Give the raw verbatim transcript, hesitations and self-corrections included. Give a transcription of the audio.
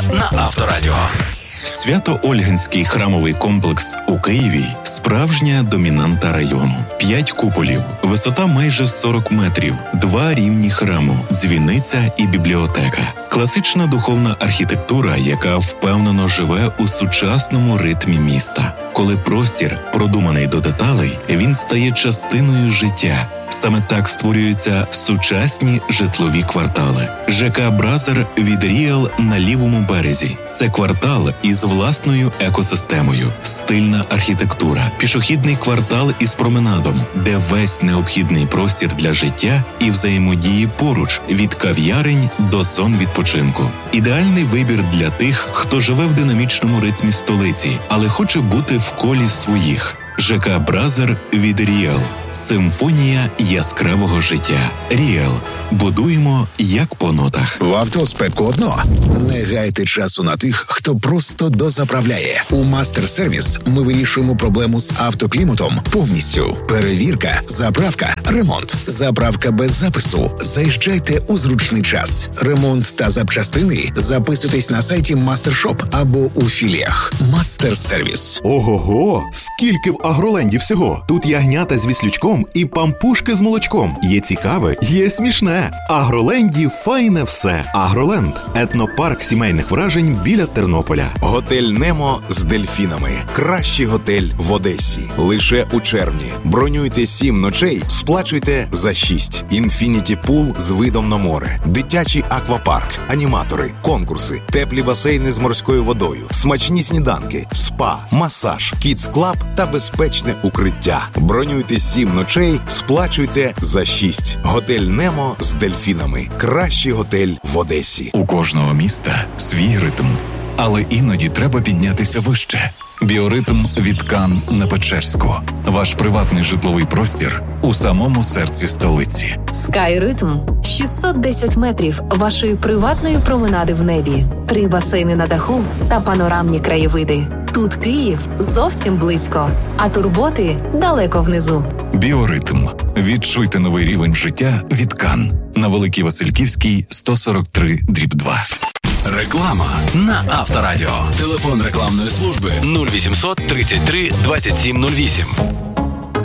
на Авторадіо. Свято-Ольгинський храмовий комплекс у Києві – справжня домінанта району. П'ять куполів, висота майже сорок метрів, два рівні храму, дзвіниця і бібліотека. Класична духовна архітектура, яка впевнено живе у сучасному ритмі міста. Коли простір продуманий до деталей, він стає частиною життя. Саме так створюються сучасні житлові квартали. ЖК «Бразер» від Ріал на лівому березі. Це квартал із власною екосистемою, стильна архітектура, пішохідний квартал із променадом, де весь необхідний простір для життя і взаємодії поруч, від кав'ярень до зон відпочинку. Ідеальний вибір для тих, хто живе в динамічному ритмі столиці, але хоче бути в колі своїх. ЖК «Бразер» від Ріал. Симфонія яскравого життя. Ріал. Будуємо як по нотах. В автоспецодно. Не гайте часу на тих, хто просто дозаправляє. У Мастер-сервіс ми вирішуємо проблему з автокліматом повністю. Перевірка, заправка, ремонт. Заправка без запису. Заїжджайте у зручний час. Ремонт та запчастини записуйтесь на сайті Мастершоп або у філіях. Мастер-сервіс. Ого-го! Скільки в Агроленді всього! Тут ягнята з віслючком і пампушки з молочком. Є цікаве, є смішне. В Агроленді файне все. Агроленд – етнопарк сімейних вражень біля Тернополя. Готель «Немо» з дельфінами. Кращий готель в Одесі. Лише у червні. Бронюйте сім ночей, сплачуйте за шість. Інфініті пул з видом на море. Дитячий аквапарк. Аніматори, конкурси, теплі басейни з морською водою, смачні сніданки, спа, масаж, кідс-клаб та безпечне укриття. Бронюйте сім ночей, сплачуйте за шість. Готель «Немо» з дельфінами. Кращий готель в Одесі. У кожного міста свій ритм. Але іноді треба піднятися вище. Біоритм від Кан на Печерську. Ваш приватний житловий простір у самому серці столиці. Скайритм – шістсот десять метрів вашої приватної променади в небі. Три басейни на даху та панорамні краєвиди. Тут Київ зовсім близько, а турботи далеко внизу. Біоритм. Відчуйте новий рівень життя від Кан. На Великій Васильківській, сто сорок три дріб два. Реклама на Авторадіо. Телефон рекламної служби нуль вісімсот тридцять три двадцять сім нуль вісім.